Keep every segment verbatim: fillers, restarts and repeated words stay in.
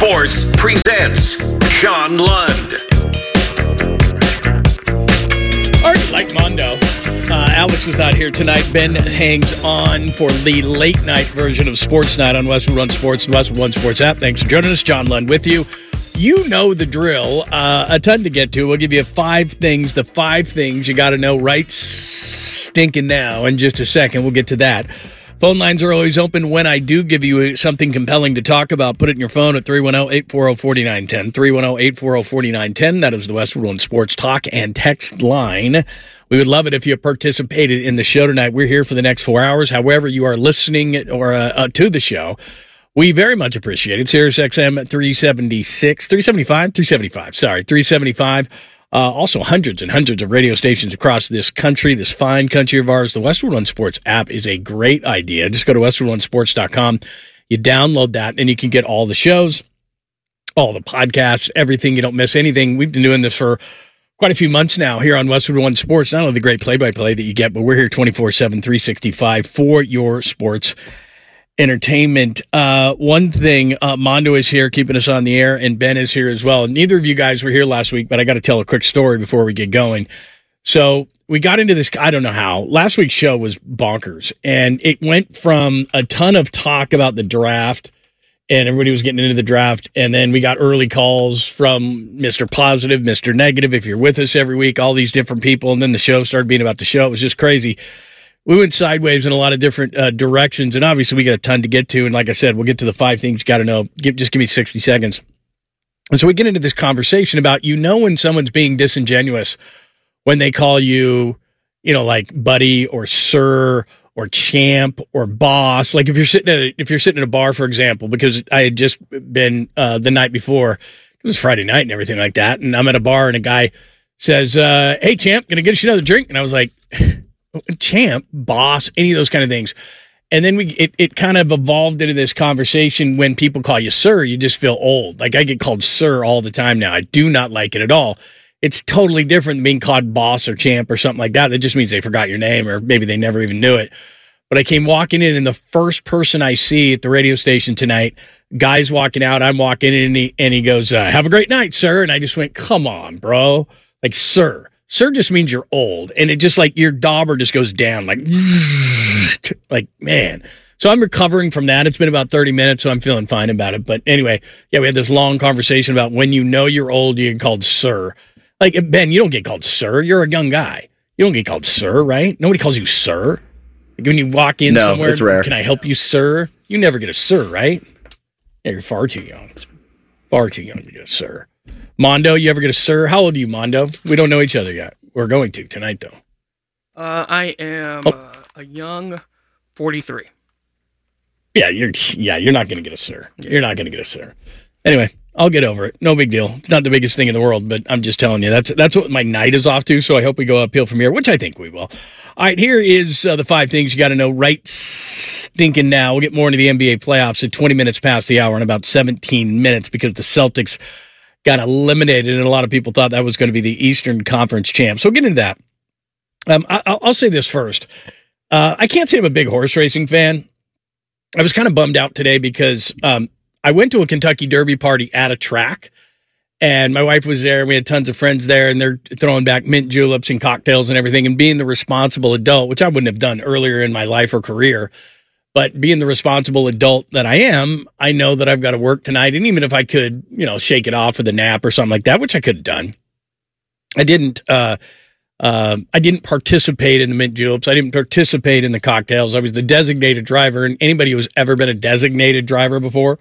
Sports presents Sean Lund. All right, like Mondo, uh, Alex is not here tonight. Ben hangs on for the late night version of Sports Night on Westwood One Sports and Westwood One Sports app. Thanks for joining us. John Lund with you. You know the drill. Uh, a ton to get to. We'll give you five things, the five things you got to know right stinking now. In just a second, we'll get to that. Phone lines are always open when I do give you something compelling to talk about. Put it in your phone at three one zero, eight four zero, four nine one zero. three one zero, eight four zero, four nine one zero. That is the Westwood One Sports talk and text line. We would love it if you participated in the show tonight. We're here for the next four hours. However you are listening or uh, uh, to the show, we very much appreciate it. Sirius X M three seventy-six, three seventy-five, three seventy-five, sorry, three seventy-five. Uh, also, hundreds and hundreds of radio stations across this country, this fine country of ours. The Westwood One Sports app is a great idea. Just go to westwood one sports dot com. You download that, and you can get all the shows, all the podcasts, everything. You don't miss anything. We've been doing this for quite a few months now here on Westwood One Sports. Not only the great play-by-play that you get, but we're here twenty-four seven, three sixty-five for your sports entertainment. Uh, one thing, uh, Mondo is here keeping us on the air, and Ben is here as well. Neither of you guys were here last week, but I got to tell a quick story before we get going. So we got into this, I don't know how. Last week's show was bonkers, and it went from a ton of talk about the draft, and everybody was getting into the draft, and then we got early calls from Mister Positive, Mister Negative, if you're with us every week, all these different people, and then the show started being about the show. It was just crazy. We went sideways in a lot of different uh, directions, and obviously we got a ton to get to. And like I said, we'll get to the five things you got to know. Give, just give me sixty seconds. And so we get into this conversation about, you know, when someone's being disingenuous, when they call you, you know, like buddy or sir or champ or boss. Like if you're sitting at a, if you're sitting at a bar, for example, because I had just been uh, the night before, it was Friday night and everything like that, and I'm at a bar and a guy says, uh, "Hey, champ, gonna get you another drink?" And I was like, champ, boss, any of those kind of things. And then we it, it kind of evolved into this conversation. When people call you sir, you just feel old. Like I get called sir all the time now. I do not like it at all. It's totally different than being called boss or champ or something like that. That just means they forgot your name, or maybe they never even knew it. But I came walking in, and the first person I see at the radio station tonight, guy's walking out, I'm walking in, and he, and he goes, uh, "Have a great night, sir." And I just went, come on, bro. Like, sir. Sir just means you're old, and it just like your dauber just goes down, like, like, man. So I'm recovering from that. It's been about thirty minutes, so I'm feeling fine about it. But anyway, yeah, we had this long conversation about when you know you're old, you get called sir. Like, Ben, you don't get called sir. You're a young guy. You don't get called sir, right? Nobody calls you sir. Like when you walk in no, somewhere, it's rare. "Can I help you, sir?" You never get a sir, right? Yeah, you're far too young. It's far too young to get a sir. Mondo, you ever get a sir? How old are you, Mondo? We don't know each other yet. We're going to tonight, though. Uh, I am oh. uh, a young forty-three. Yeah, you're yeah, you're not going to get a sir. You're not going to get a sir. Anyway, I'll get over it. No big deal. It's not the biggest thing in the world, but I'm just telling you, that's that's what my night is off to, so I hope we go uphill from here, which I think we will. All right, here is uh, the five things you got to know right stinking now. We'll get more into the N B A playoffs at twenty minutes past the hour in about seventeen minutes, because the Celtics got eliminated, and a lot of people thought that was going to be the Eastern Conference champs. So we'll get into that. Um, I, I'll say this first. Uh, I can't say I'm a big horse racing fan. I was kind of bummed out today because um, I went to a Kentucky Derby party at a track, and my wife was there, and we had tons of friends there, and they're throwing back mint juleps and cocktails and everything, and being the responsible adult, which I wouldn't have done earlier in my life or career, but being the responsible adult that I am, I know that I've got to work tonight. And even if I could, you know, shake it off with a nap or something like that, which I could have done, I didn't. Uh, uh, I didn't participate in the mint juleps. I didn't participate in the cocktails. I was the designated driver, and anybody who's ever been a designated driver before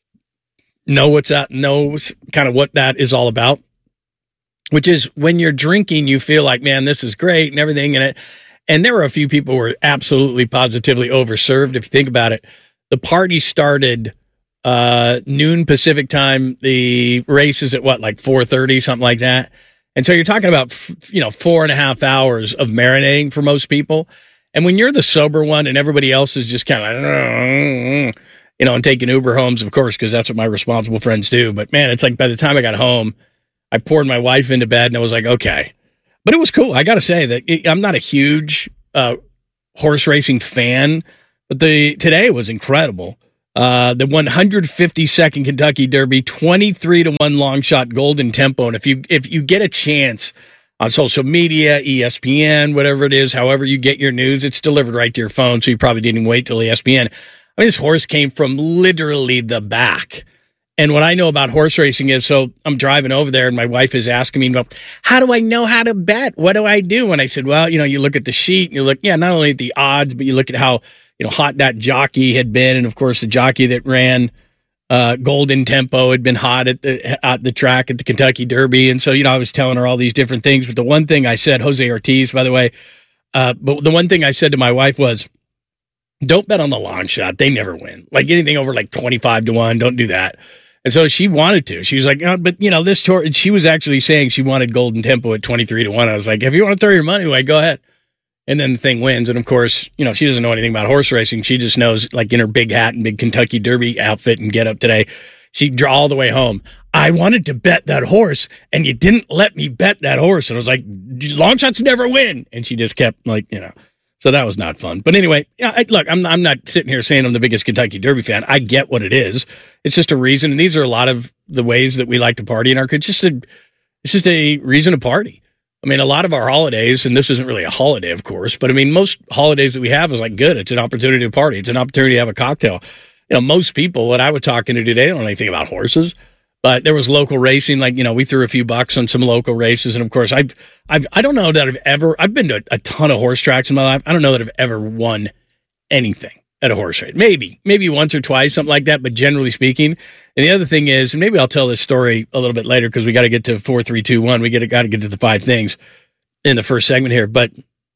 know what's that knows kind of what that is all about. Which is when you're drinking, you feel like, man, this is great and everything, and it. And there were a few people who were absolutely positively overserved. If you think about it, the party started uh, noon Pacific time. The race is at what, like four thirty, something like that. And so you're talking about, you know, four and a half hours of marinating for most people. And when you're the sober one and everybody else is just kind of like, you know, and taking Uber homes, of course, because that's what my responsible friends do. But man, it's like by the time I got home, I poured my wife into bed and I was like, okay. But it was cool. I got to say that it, I'm not a huge uh, horse racing fan, but the today was incredible. Uh, the one hundred fifty-second Kentucky Derby, twenty-three to one long shot Golden Tempo. And if you if you get a chance on social media, E S P N, whatever it is, however you get your news, it's delivered right to your phone, so you probably didn't even wait till E S P N. I mean, this horse came from literally the back. And what I know about horse racing is, so I'm driving over there, and my wife is asking me, you know, how do I know how to bet? What do I do? And I said, well, you know, you look at the sheet, and you look, yeah, not only at the odds, but you look at how, you know, hot that jockey had been. And, of course, the jockey that ran uh, Golden Tempo had been hot at the, at the track at the Kentucky Derby. And so, you know, I was telling her all these different things. But the one thing I said, Jose Ortiz, by the way, uh, but the one thing I said to my wife was, don't bet on the long shot. They never win. Like anything over like twenty-five to one, don't do that. And so she wanted to. She was like, oh, but, you know, this tour, she was actually saying she wanted Golden Tempo at twenty-three to one. I was like, if you want to throw your money away, go ahead. And then the thing wins. And, of course, you know, she doesn't know anything about horse racing. She just knows, like, in her big hat and big Kentucky Derby outfit and get up today, she'd draw all the way home. I wanted to bet that horse, and you didn't let me bet that horse. And I was like, long shots never win. And she just kept, like, you know. So that was not fun. But anyway, yeah, I, look, I'm I'm not sitting here saying I'm the biggest Kentucky Derby fan. I get what it is. It's just a reason. And these are a lot of the ways that we like to party in our kids. It's just a, it's just a reason to party. I mean, a lot of our holidays, and this isn't really a holiday, of course, but I mean, most holidays that we have is like good. It's an opportunity to party. It's an opportunity to have a cocktail. You know, most people that I was talking to today don't know anything about horses. But there was local racing, like, you know, we threw a few bucks on some local races. And, of course, I've, I've, I don't know that I've ever, I've been to a ton of horse tracks in my life. I don't know that I've ever won anything at a horse race. Maybe, maybe once or twice, something like that. But generally speaking, and the other thing is, and maybe I'll tell this story a little bit later because we got to get to four, three, two, one. We get got to get to the five things in the first segment here. But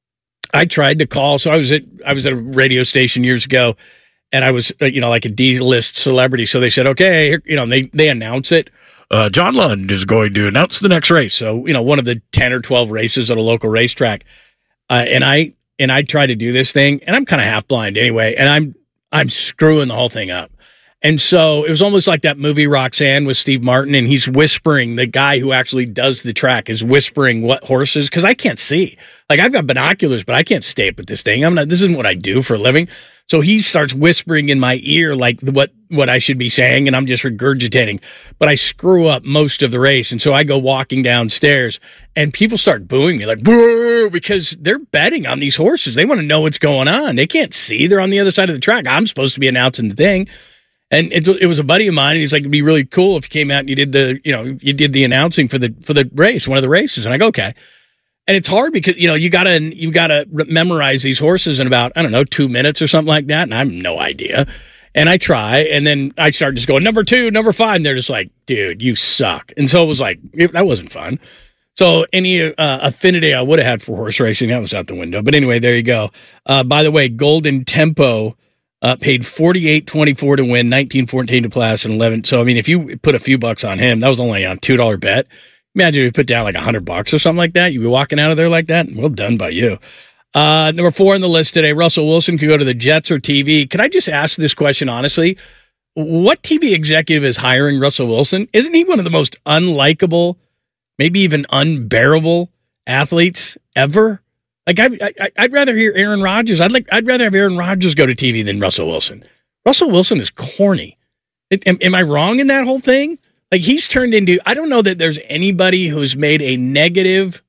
I tried to call. So I was at, I was at a radio station years ago. And I was, you know, like a D-list celebrity. So they said, okay, you know, they, they announce it. Uh, John Lund is going to announce the next race. So, you know, one of the ten or twelve races at a local racetrack. Uh, and I and I try to do this thing, and I'm kind of half blind anyway, and I'm I'm screwing the whole thing up. And so it was almost like that movie Roxanne with Steve Martin, and he's whispering, the guy who actually does the track is whispering what horses, because I can't see. Like, I've got binoculars, but I can't stay up at this thing. I'm not, this isn't what I do for a living. So he starts whispering in my ear, like what, what I should be saying, and I'm just regurgitating. But I screw up most of the race, and so I go walking downstairs, and people start booing me, like, boo, because they're betting on these horses. They want to know what's going on. They can't see. They're on the other side of the track. I'm supposed to be announcing the thing. And it, it was a buddy of mine, and he's like, it'd be really cool if you came out and you did the, you know, you did the announcing for the for the race, one of the races. And I go, okay. And it's hard because, you know, you gotta you gotta memorize these horses in about, I don't know, two minutes or something like that. And I have no idea. And I try, and then I start just going number two, number five, and they're just like, dude, you suck. And so it was like, it, that wasn't fun. So any uh, affinity I would have had for horse racing, that was out the window. But anyway, there you go. Uh, by the way, Golden Tempo. Uh, paid forty-eight twenty-four to win, nineteen fourteen to pass, and eleven. So, I mean, if you put a few bucks on him, that was only a two dollar bet. Imagine if you put down like one hundred bucks or something like that. You'd be walking out of there like that. Well done by you. Uh, number four on the list today, Russell Wilson could go to the Jets or T V. Can I just ask this question honestly? What T V executive is hiring Russell Wilson? Isn't he one of the most unlikable, maybe even unbearable athletes ever? Like, I, I, I'd rather hear Aaron Rodgers. I'd like. I'd rather have Aaron Rodgers go to T V than Russell Wilson. Russell Wilson is corny. It, am, am I wrong in that whole thing? Like, he's turned into, I don't know that there's anybody who's made a negative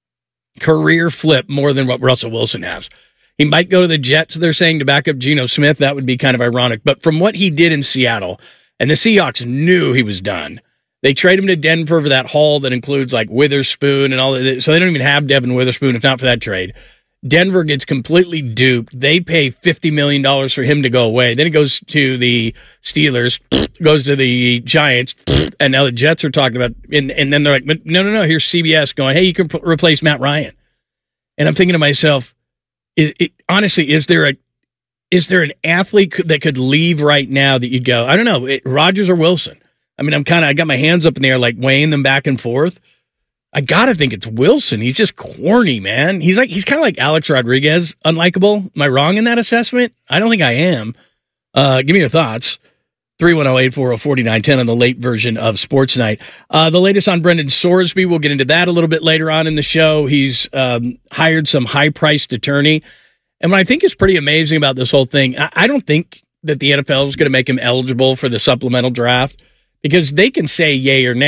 career flip more than what Russell Wilson has. He might go to the Jets, they're saying, to back up Geno Smith. That would be kind of ironic. But from what he did in Seattle, and the Seahawks knew he was done. They trade him to Denver for that haul that includes like Witherspoon and all that. So they don't even have Devin Witherspoon if not for that trade. Denver gets completely duped. They pay fifty million dollars for him to go away. Then it goes to the Steelers, goes to the Giants, and now the Jets are talking about, and, and then they're like, no, no, no, here's C B S going, hey, you can p- replace Matt Ryan. And I'm thinking to myself, is, it, honestly, is there a is there an athlete that could leave right now that you'd go, I don't know, it, Rodgers or Wilson? I mean, I'm kind of, I got my hands up in the air, like weighing them back and forth. I got to think it's Wilson. He's just corny, man. He's like, he's kind of like Alex Rodriguez, unlikable. Am I wrong in that assessment? I don't think I am. Uh, give me your thoughts. three one zero, eight four zero, four nine one zero on the late version of Sports Night. Uh, the latest on Brendan Sorsby. We'll get into that a little bit later on in the show. He's um, hired some high-priced attorney. And what I think is pretty amazing about this whole thing, I, I don't think that the N F L is going to make him eligible for the supplemental draft? Because they can say yay or nay.